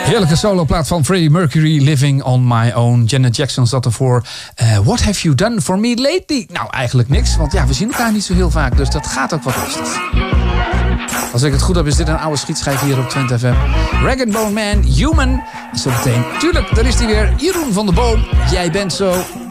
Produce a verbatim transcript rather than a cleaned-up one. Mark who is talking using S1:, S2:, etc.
S1: Heerlijke soloplaat van Freddie Mercury, Living on My Own. Janet Jackson zat ervoor. Uh, What have you done for me lately? Nou, eigenlijk niks, want ja, we zien elkaar niet zo heel vaak, dus dat gaat ook wat rustig. Als ik het goed heb, is dit een oude schietschijf hier op Twente F M. Rag and Bone Man, Human. En zo meteen, tuurlijk, daar is hij weer. Jeroen van der Boom, jij bent zo